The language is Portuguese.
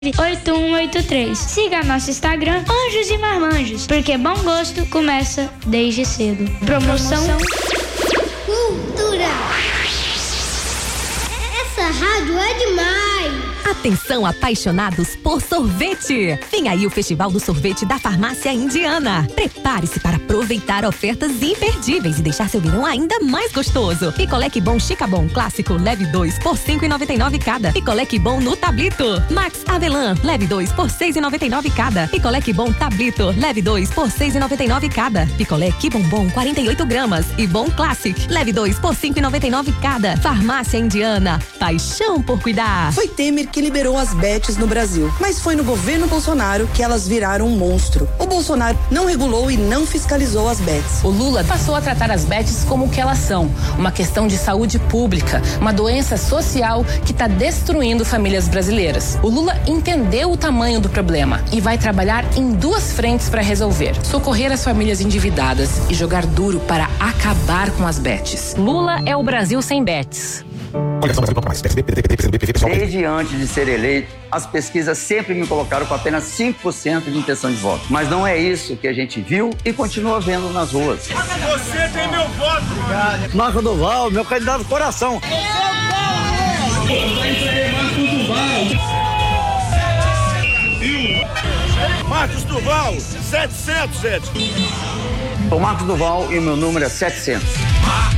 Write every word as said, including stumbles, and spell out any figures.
oito um oito três. Siga nosso Instagram, Anjos e Marmanjos, porque bom gosto começa desde cedo. Promoção, Promoção. Cultura. Essa rádio é demais. Atenção, apaixonados por sorvete! Vem aí o Festival do Sorvete da Farmácia Indiana. Prepare-se para aproveitar ofertas imperdíveis e deixar seu verão ainda mais gostoso. Picolé Que Bom Chicabon Clássico, leve dois por cinco reais e noventa e nove centavos cada. Picolé Que Bom no Tablito. Max Avelã, leve dois por seis reais e noventa e nove centavos cada. Picolé Que Bom Tablito, leve dois por seis reais e noventa e nove centavos cada. Picolé Que Bombom quarenta e oito gramas e Bom Classic, leve dois por cinco reais e noventa e nove centavos cada. Farmácia Indiana, paixão por cuidar. Foi Temer que liberou as bets no Brasil, mas foi no governo Bolsonaro que elas viraram um monstro. O Bolsonaro não regulou e não fiscalizou as bets. O Lula passou a tratar as bets como o que elas são, uma questão de saúde pública, uma doença social que está destruindo famílias brasileiras. O Lula entendeu o tamanho do problema e vai trabalhar em duas frentes para resolver: socorrer as famílias endividadas e jogar duro para acabar com as bets. Lula é o Brasil sem bets. Desde antes de ser eleito, as pesquisas sempre me colocaram com apenas cinco por cento de intenção de voto. Mas não é isso que a gente viu e continua vendo nas ruas. Você tem meu voto! Obrigado. Marcos Duval, meu candidato do coração. Marcos Duval, setecentos, Edson. Sou Marcos Duval e o meu número é setecentos.